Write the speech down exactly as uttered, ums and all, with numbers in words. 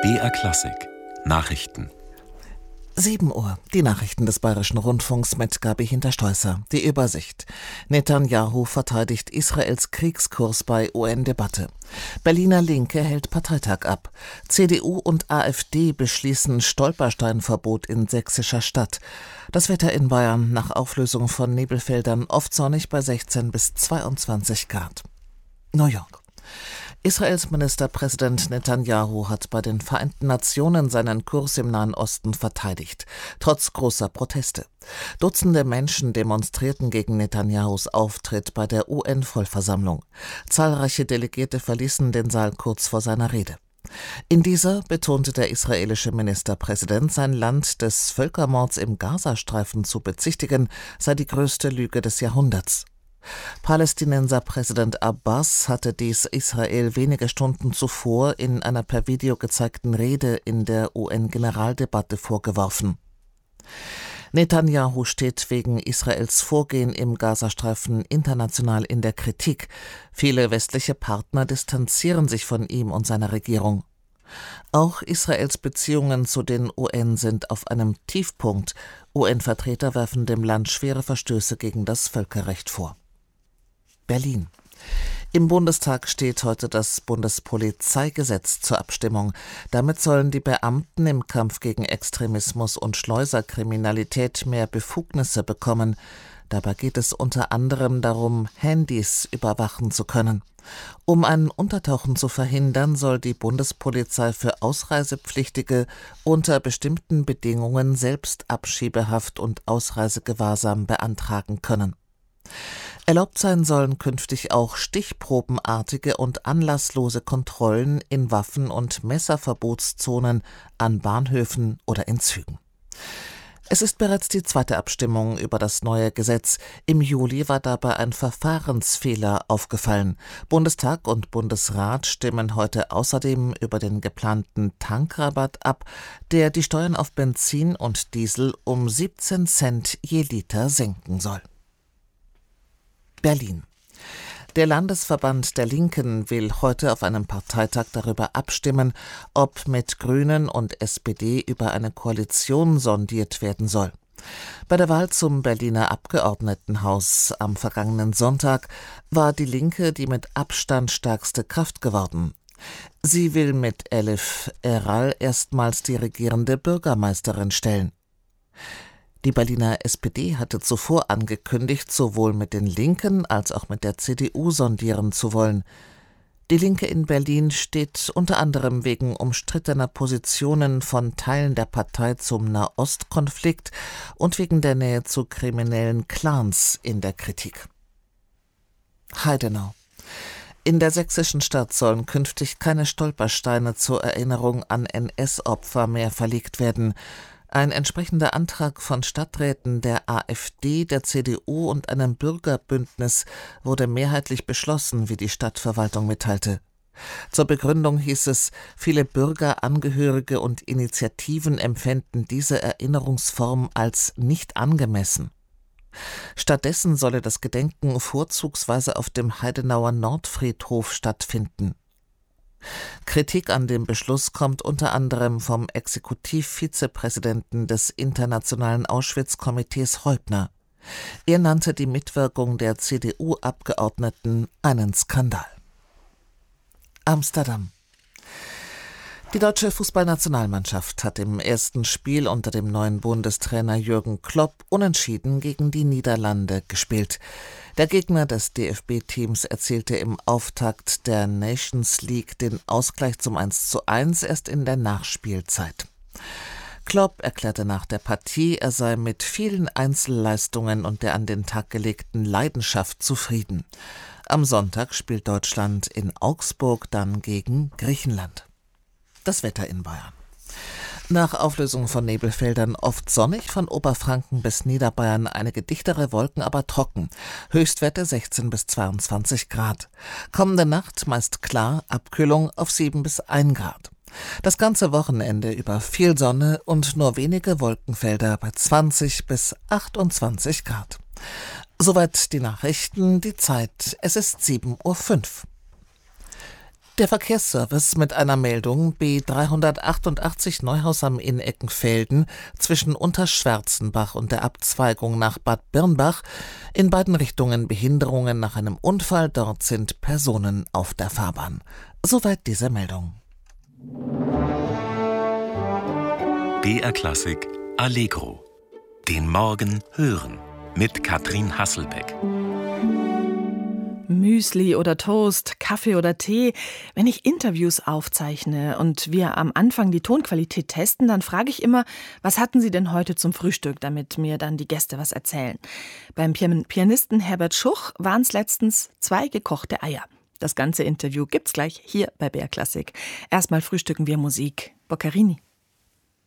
B R Klassik Nachrichten. sieben Uhr. Die Nachrichten des Bayerischen Rundfunks mit Gabi Hinterstoisser. Die Übersicht. Netanjahu verteidigt Israels Kriegskurs bei U N-Debatte. Berliner Linke hält Parteitag ab. C D U und AfD beschließen Stolpersteinverbot in sächsischer Stadt. Das Wetter in Bayern nach Auflösung von Nebelfeldern oft sonnig bei sechzehn bis zweiundzwanzig Grad. New York. Israels Ministerpräsident Netanjahu hat bei den Vereinten Nationen seinen Kurs im Nahen Osten verteidigt, trotz großer Proteste. Dutzende Menschen demonstrierten gegen Netanyahus Auftritt bei der U N-Vollversammlung. Zahlreiche Delegierte verließen den Saal kurz vor seiner Rede. In dieser betonte der israelische Ministerpräsident, sein Land des Völkermords im Gazastreifen zu bezichtigen, sei die größte Lüge des Jahrhunderts. Palästinenser Präsident Abbas hatte dies Israel wenige Stunden zuvor in einer per Video gezeigten Rede in der U N-Generaldebatte vorgeworfen. Netanjahu steht wegen Israels Vorgehen im Gazastreifen international in der Kritik. Viele westliche Partner distanzieren sich von ihm und seiner Regierung. Auch Israels Beziehungen zu den U N sind auf einem Tiefpunkt. U N-Vertreter werfen dem Land schwere Verstöße gegen das Völkerrecht vor. Berlin. Im Bundestag steht heute das Bundespolizeigesetz zur Abstimmung. Damit sollen die Beamten im Kampf gegen Extremismus und Schleuserkriminalität mehr Befugnisse bekommen. Dabei geht es unter anderem darum, Handys überwachen zu können. Um ein Untertauchen zu verhindern, soll die Bundespolizei für Ausreisepflichtige unter bestimmten Bedingungen selbst Abschiebehaft und Ausreisegewahrsam beantragen können. Erlaubt sein sollen künftig auch stichprobenartige und anlasslose Kontrollen in Waffen- und Messerverbotszonen an Bahnhöfen oder in Zügen. Es ist bereits die zweite Abstimmung über das neue Gesetz. Im Juli war dabei ein Verfahrensfehler aufgefallen. Bundestag und Bundesrat stimmen heute außerdem über den geplanten Tankrabatt ab, der die Steuern auf Benzin und Diesel um siebzehn Cent je Liter senken soll. Berlin. Der Landesverband der Linken will heute auf einem Parteitag darüber abstimmen, ob mit Grünen und S P D über eine Koalition sondiert werden soll. Bei der Wahl zum Berliner Abgeordnetenhaus am vergangenen Sonntag war die Linke die mit Abstand stärkste Kraft geworden. Sie will mit Elif Eral erstmals die regierende Bürgermeisterin stellen. Die Berliner S P D hatte zuvor angekündigt, sowohl mit den Linken als auch mit der C D U sondieren zu wollen. Die Linke in Berlin steht unter anderem wegen umstrittener Positionen von Teilen der Partei zum Nahostkonflikt und wegen der Nähe zu kriminellen Clans in der Kritik. Heidenau. In der sächsischen Stadt sollen künftig keine Stolpersteine zur Erinnerung an N S-Opfer mehr verlegt werden. Ein entsprechender Antrag von Stadträten der AfD, der C D U und einem Bürgerbündnis wurde mehrheitlich beschlossen, wie die Stadtverwaltung mitteilte. Zur Begründung hieß es, viele Bürger, Angehörige und Initiativen empfänden diese Erinnerungsform als nicht angemessen. Stattdessen solle das Gedenken vorzugsweise auf dem Heidenauer Nordfriedhof stattfinden. Kritik an dem Beschluss kommt unter anderem vom Exekutivvizepräsidenten des Internationalen Auschwitz-Komitees Heubner. Er nannte die Mitwirkung der C D U-Abgeordneten einen Skandal. Amsterdam. Die deutsche Fußballnationalmannschaft hat im ersten Spiel unter dem neuen Bundestrainer Jürgen Klopp unentschieden gegen die Niederlande gespielt. Der Gegner des D F B-Teams erzielte im Auftakt der Nations League den Ausgleich zum eins zu eins erst in der Nachspielzeit. Klopp erklärte nach der Partie, er sei mit vielen Einzelleistungen und der an den Tag gelegten Leidenschaft zufrieden. Am Sonntag spielt Deutschland in Augsburg dann gegen Griechenland. Das Wetter in Bayern. Nach Auflösung von Nebelfeldern oft sonnig, von Oberfranken bis Niederbayern einige dichtere Wolken, aber trocken. Höchstwerte sechzehn bis zweiundzwanzig Grad. Kommende Nacht meist klar, Abkühlung auf sieben bis ein Grad. Das ganze Wochenende über viel Sonne und nur wenige Wolkenfelder bei zwanzig bis achtundzwanzig Grad. Soweit die Nachrichten, die Zeit, es ist sieben Uhr fünf. Der Verkehrsservice mit einer Meldung: B dreihundertachtundachtzig Neuhaus am Inn Eckenfelden zwischen Unterschwärzenbach und der Abzweigung nach Bad Birnbach. In beiden Richtungen Behinderungen nach einem Unfall. Dort sind Personen auf der Fahrbahn. Soweit diese Meldung. B R Klassik Allegro. Den Morgen hören mit Katrin Hasselbeck. Müsli oder Toast, Kaffee oder Tee. Wenn ich Interviews aufzeichne und wir am Anfang die Tonqualität testen, dann frage ich immer, was hatten Sie denn heute zum Frühstück, damit mir dann die Gäste was erzählen. Beim Pianisten Herbert Schuch waren es letztens zwei gekochte Eier. Das ganze Interview gibt's gleich hier bei B R Klassik. Erstmal frühstücken wir Musik. Boccherini.